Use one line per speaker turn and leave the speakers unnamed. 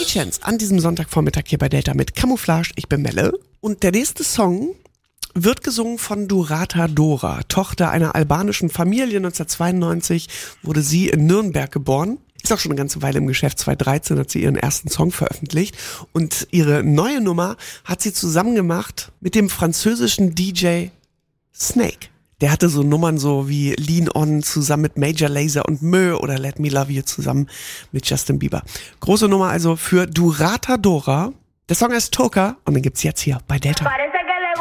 Jackie Chance an diesem Sonntagvormittag hier bei Delta mit Camouflage. Ich bin Melle. Und der nächste Song wird gesungen von Durata Dora, Tochter einer albanischen Familie. 1992 wurde sie in Nürnberg geboren. Ist auch schon eine ganze Weile im Geschäft. 2013 hat sie ihren ersten Song veröffentlicht. Und ihre neue Nummer hat sie zusammen gemacht mit dem französischen DJ Snake. Der hatte so Nummern so wie Lean On zusammen mit Major Lazer und Mö oder Let Me Love You zusammen mit Justin Bieber. Große Nummer also für Durata Dora. Der Song heißt Toka und den gibt's jetzt hier bei Delta.